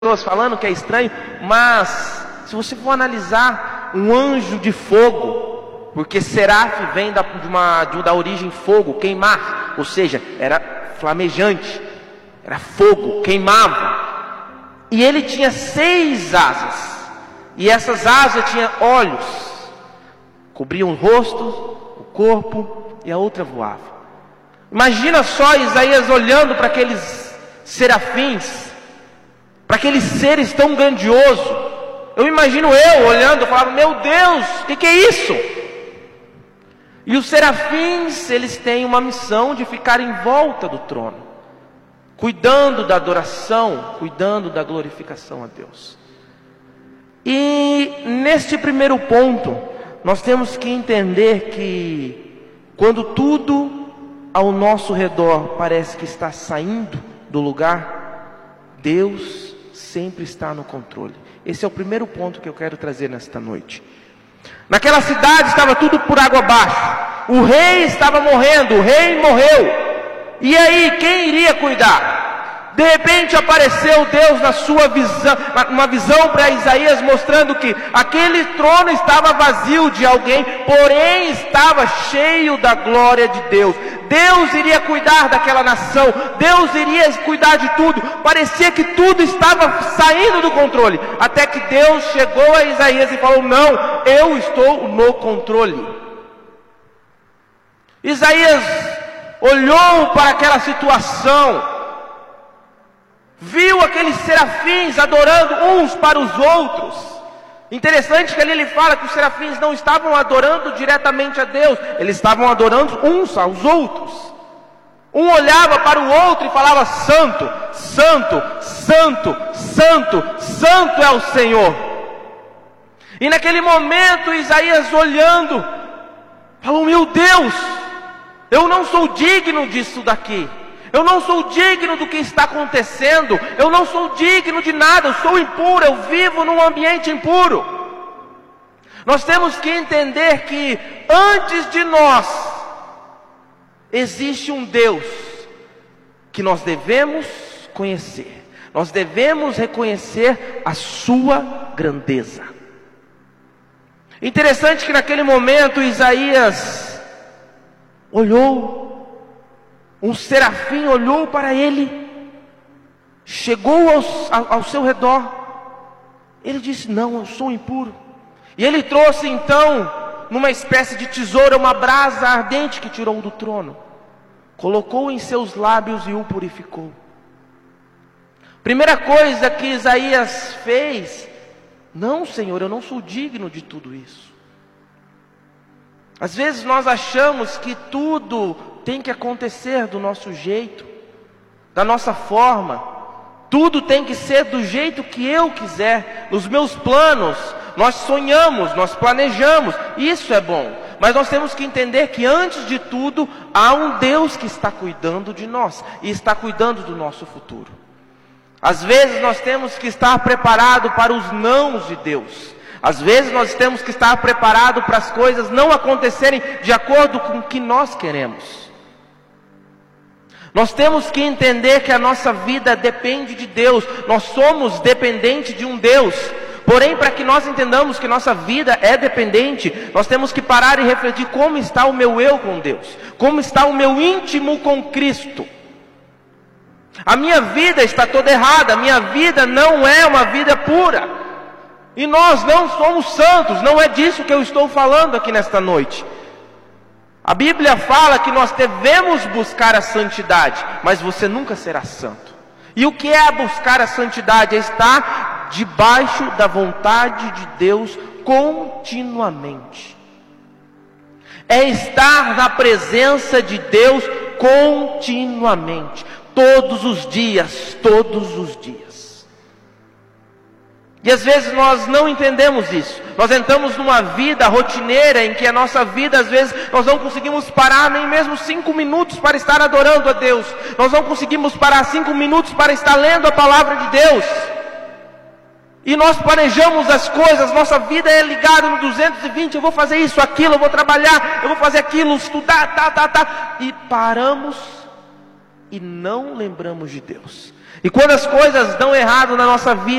pessoas falando que é estranho, mas se você for analisar um anjo de fogo, porque Seraf vem da origem fogo, queimar, ou seja, era flamejante, era fogo, queimava, e ele tinha 6 asas, e essas asas tinham olhos, cobriam o rosto, o corpo, e a outra voava. Imagina só Isaías olhando para aqueles serafins, para aqueles seres tão grandiosos. Eu imagino eu olhando, eu falava, meu Deus, o que é isso? E os serafins, eles têm uma missão de ficar em volta do trono, cuidando da adoração, cuidando da glorificação a Deus. E neste primeiro ponto, nós temos que entender que quando tudo ao nosso redor parece que está saindo do lugar, Deus sempre está no controle. Esse é o primeiro ponto que eu quero trazer nesta noite. Naquela cidade estava tudo por água abaixo. O rei estava morrendo, o rei morreu. E aí, quem iria cuidar? De repente apareceu Deus na sua visão, uma visão para Isaías, mostrando que aquele trono estava vazio de alguém, porém estava cheio da glória de Deus. Deus iria cuidar daquela nação, Deus iria cuidar de tudo. Parecia que tudo estava saindo do controle, até que Deus chegou a Isaías e falou, não, eu estou no controle. Isaías olhou para aquela situação, viu aqueles serafins adorando uns para os outros. Interessante que ali ele fala que os serafins não estavam adorando diretamente a Deus, eles estavam adorando uns aos outros. Um olhava para o outro e falava, santo, santo, santo, santo, santo é o Senhor. E naquele momento Isaías olhando, falou, meu Deus, eu não sou digno disso daqui. Eu não sou digno do que está acontecendo. Eu não sou digno de nada. Eu sou impuro. Eu vivo num ambiente impuro. Nós temos que entender que antes de nós existe um Deus que nós devemos conhecer. Nós devemos reconhecer a sua grandeza. Interessante que naquele momento Isaías olhou. Um serafim olhou para ele, chegou ao seu redor, ele disse, não, eu sou impuro. E ele trouxe então, numa espécie de tesoura, uma brasa ardente que tirou do trono, colocou em seus lábios e o purificou. Primeira coisa que Isaías fez, não, Senhor, eu não sou digno de tudo isso. Às vezes nós achamos que tudo tem que acontecer do nosso jeito, da nossa forma. Tudo tem que ser do jeito que eu quiser, nos meus planos. Nós sonhamos, nós planejamos, isso é bom. Mas nós temos que entender que antes de tudo, há um Deus que está cuidando de nós e está cuidando do nosso futuro. Às vezes nós temos que estar preparado para os nãos de Deus. Às vezes nós temos que estar preparado para as coisas não acontecerem de acordo com o que nós queremos. Nós temos que entender que a nossa vida depende de Deus. Nós somos dependentes de um Deus. Porém, para que nós entendamos que nossa vida é dependente, nós temos que parar e refletir como está o meu eu com Deus. Como está o meu íntimo com Cristo. A minha vida está toda errada. A minha vida não é uma vida pura. E nós não somos santos. Não é disso que eu estou falando aqui nesta noite. A Bíblia fala que nós devemos buscar a santidade, mas você nunca será santo. E o que é buscar a santidade? É estar debaixo da vontade de Deus continuamente. É estar na presença de Deus continuamente. Todos os dias, todos os dias. E às vezes nós não entendemos isso. Nós entramos numa vida rotineira em que a nossa vida, às vezes, nós não conseguimos parar nem mesmo 5 minutos para estar adorando a Deus. Nós não conseguimos parar 5 minutos para estar lendo a palavra de Deus. E nós planejamos as coisas, nossa vida é ligada no 220, eu vou fazer isso, aquilo, eu vou trabalhar, eu vou fazer aquilo, estudar, E paramos e não lembramos de Deus. E quando as coisas dão errado na nossa vida,